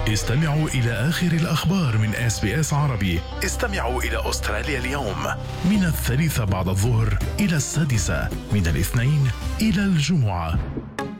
استمعوا إلى آخر الأخبار من SBS عربي. استمعوا إلى أستراليا اليوم من 3 بعد الظهر إلى 6 من الاثنين إلى الجمعة.